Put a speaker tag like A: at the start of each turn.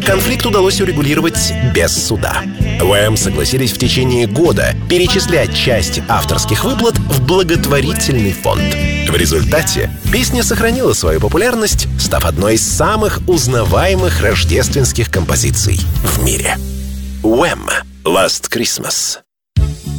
A: Конфликт удалось урегулировать без суда. Wham согласились в течение года перечислять часть авторских выплат в благотворительный фонд. В результате песня сохранила свою популярность, став одной из самых узнаваемых рождественских композиций в мире. Wham! Last Christmas.